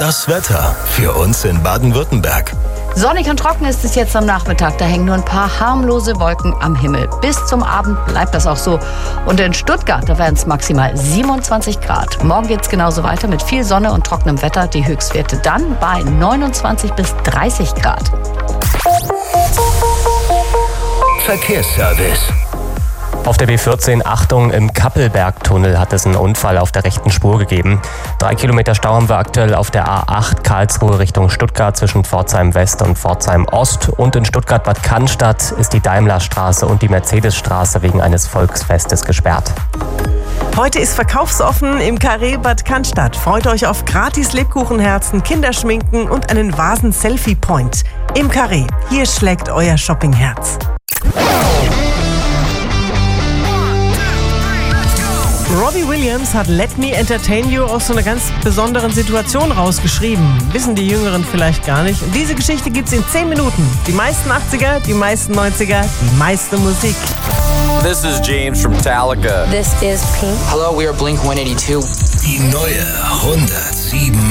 Das Wetter für uns in Baden-Württemberg. Sonnig und trocken ist es jetzt am Nachmittag. Da hängen nur ein paar harmlose Wolken am Himmel. Bis zum Abend bleibt das auch so. Und in Stuttgart, da werden es maximal 27 Grad. Morgen geht es genauso weiter mit viel Sonne und trockenem Wetter. Die Höchstwerte dann bei 29 bis 30 Grad. Verkehrsservice. Auf der B14 Achtung, im Kappelbergtunnel hat es einen Unfall auf der rechten Spur gegeben. 3 Kilometer Stau haben wir aktuell auf der A8 Karlsruhe Richtung Stuttgart zwischen Pforzheim West und Pforzheim Ost. Und in Stuttgart-Bad Cannstatt ist die Daimlerstraße und die Mercedesstraße wegen eines Volksfestes gesperrt. Heute ist verkaufsoffen im Carré Bad Cannstatt. Freut euch auf gratis Lebkuchenherzen, Kinderschminken und einen Vasen-Selfie-Point. Im Carré, hier schlägt euer Shoppingherz. Robbie Williams hat Let Me Entertain You aus so einer ganz besonderen Situation rausgeschrieben. Wissen die Jüngeren vielleicht gar nicht. Und diese Geschichte gibt's in 10 Minuten. Die meisten 80er, die meisten 90er, die meiste Musik. This is James from Metallica. This is Pink. Hello, we are Blink-182. Die neue 107